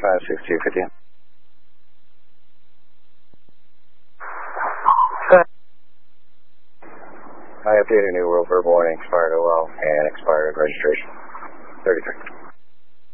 56250. I updated New World verbal warning, expired OL, and expired registration. 33.